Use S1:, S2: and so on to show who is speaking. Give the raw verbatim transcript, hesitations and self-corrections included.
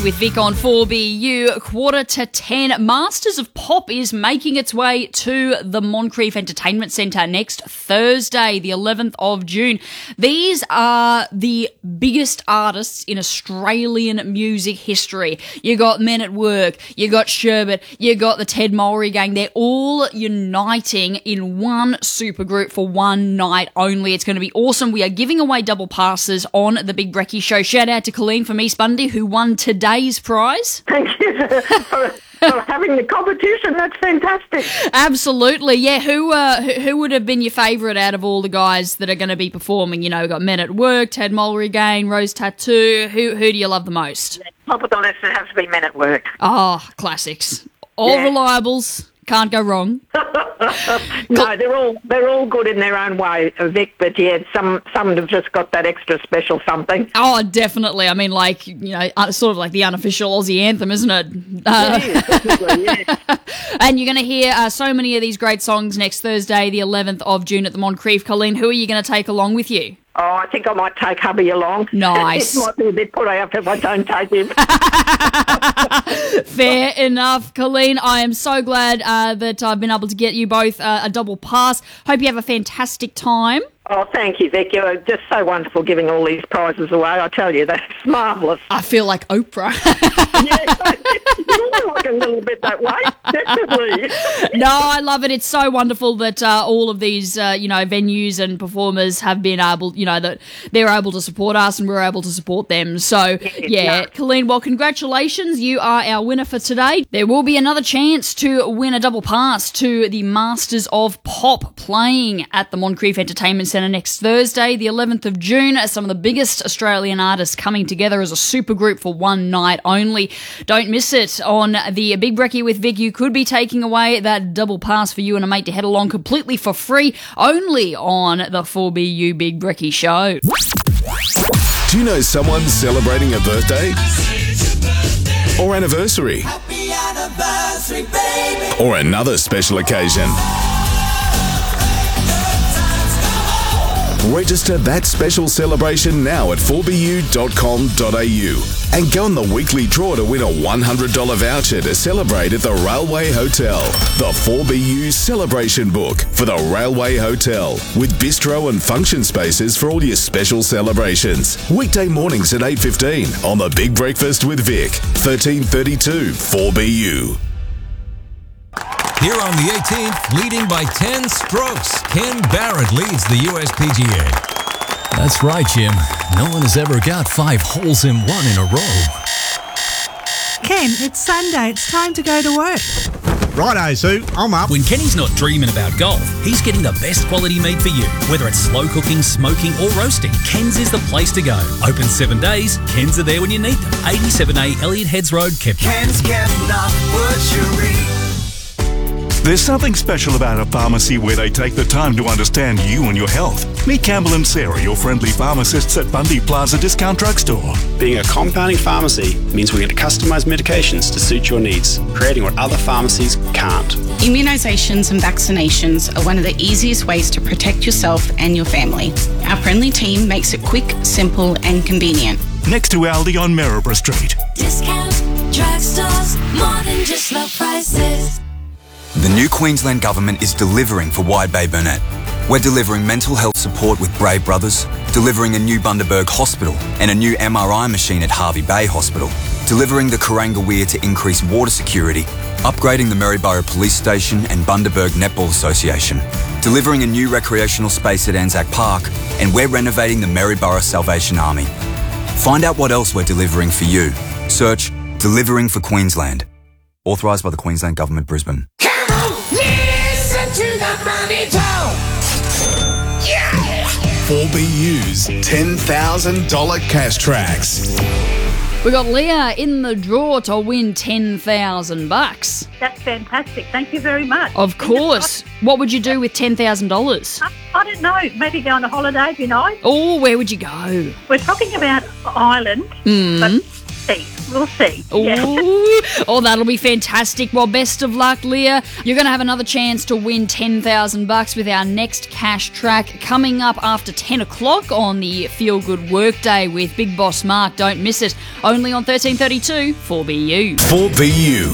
S1: With Vic on four B U, quarter to ten. Masters of Pop is making its way to the Moncrief Entertainment Centre next Thursday, the eleventh of June. These are the biggest artists in Australian music history. You got Men at Work, you got Sherbet, you got the Ted Mulry Gang. They're all uniting in one supergroup for one night only. It's going to be awesome. We are giving away double passes on the Big Brekkie Show. Shout out to Colleen from East Bundy who won today. Prize.
S2: Thank you for, for having the competition. That's fantastic.
S1: Absolutely, yeah. Who uh, who, who would have been your favourite out of all the guys that are going to be performing? You know, we've got Men at Work, Ted Mulry Gang, Rose Tattoo. Who who do you love the most?
S2: Top of the list, it has to be Men at Work.
S1: Oh, classics. All yeah. Reliables. Can't go wrong.
S2: No, they're all they're all good in their own way, Vic. But yeah, some some have just got that extra special something.
S1: Oh, definitely. I mean, like you know, sort of like the unofficial Aussie anthem, isn't it? Uh,
S2: it is, definitely, yeah.
S1: And you're going to hear uh, so many of these great songs next Thursday, the eleventh of June at the Moncrief. Colleen, who are you going to take along with you?
S2: Oh, I think I might take hubby along.
S1: Nice.
S2: It might be a bit put out if I don't take him.
S1: Fair enough, Colleen. I am so glad uh, that I've been able to get you both uh, a double pass. Hope you have a fantastic time.
S2: Oh, thank you, Vic. You're just so wonderful giving all these prizes away. I tell you, that's marvellous.
S1: I feel like Oprah.
S2: Yeah, you're like a little bit that way, definitely.
S1: No, I love it. It's so wonderful that uh, all of these, uh, you know, venues and performers have been able, you know, that they're able to support us and we're able to support them. So, yeah, Colleen, well, congratulations. You are our winner for today. There will be another chance to win a double pass to the Masters of Pop playing at the Moncrief Entertainment Centre next Thursday, the eleventh of June. Some of the biggest Australian artists coming together as a supergroup for one night only. Don't miss it. On the Big Brekkie with Vic, you could be taking away that double pass for you and a mate to head along completely for free, only on the four B U Big Brekkie Show.
S3: Do you know someone celebrating a birthday? Or anniversary?
S4: Happy anniversary, baby.
S3: Or another special occasion? Register that special celebration now at four b u dot com dot a u and go on the weekly draw to win a one hundred dollars voucher to celebrate at the Railway Hotel. The four B U Celebration Book for the Railway Hotel with bistro and function spaces for all your special celebrations. Weekday mornings at eight fifteen on The Big Breakfast with Vic, thirteen thirty-two four B U.
S5: Here on the eighteenth, leading by ten strokes, Ken Barrett leads the U S P G A.
S6: That's right, Jim. No one has ever got five holes in one in a row.
S7: Ken, it's Sunday. It's time to go to work.
S8: Righto, Sue. I'm up.
S6: When Kenny's not dreaming about golf, he's getting the best quality meat for you. Whether it's slow cooking, smoking or roasting, Ken's is the place to go. Open seven days, Ken's are there when you need them. eighty-seven A Elliott Heads Road, Kepler.
S4: Ken's getting off butchery.
S9: There's something special about a pharmacy where they take the time to understand you and your health. Meet Campbell and Sarah, your friendly pharmacists at Bundy Plaza Discount Drugstore.
S10: Being a compounding pharmacy means we get to customise medications to suit your needs, creating what other pharmacies can't.
S11: Immunisations and vaccinations are one of the easiest ways to protect yourself and your family. Our friendly team makes it quick, simple and convenient.
S9: Next to Aldi on Maryborough Street.
S4: Discount drugstores, more than just low prices.
S12: The new Queensland Government is delivering for Wide Bay Burnett. We're delivering mental health support with Brave Brothers, delivering a new Bundaberg Hospital and a new M R I machine at Harvey Bay Hospital, delivering the Kuranga Weir to increase water security, upgrading the Maryborough Police Station and Bundaberg Netball Association, delivering a new recreational space at Anzac Park, and we're renovating the Maryborough Salvation Army. Find out what else we're delivering for you. Search Delivering for Queensland. Authorised by the Queensland Government, Brisbane.
S4: Listen to the money talk. Yeah.
S3: four B U's ten thousand dollars cash tracks.
S1: We got Leah in the draw to win ten thousand bucks.
S13: That's fantastic. Thank you very much.
S1: Of course. What would you do with ten thousand dollars?
S13: I, I don't know. Maybe go on a holiday, you know.
S1: Oh, where would you go?
S13: We're talking about Ireland,
S1: Mm.
S13: but sea. we'll see.
S1: Ooh.
S13: Yeah.
S1: Oh, that'll be fantastic. Well, best of luck, Leah. You're going to have another chance to win ten thousand bucks with our next cash track coming up after ten o'clock on the Feel Good Workday with Big Boss Mark. Don't miss it. Only on thirteen thirty-two four B U.
S3: four B U.